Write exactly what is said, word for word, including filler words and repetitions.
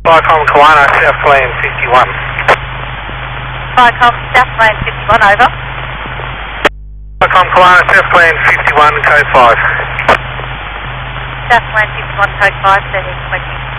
Vicom Kiwana, Southland fifty-one. Vicom Southland fifty-one, over. Vicom Kiwana, Southland fifty-one, code five. Southland fifty-one, code five, thirteen twenty.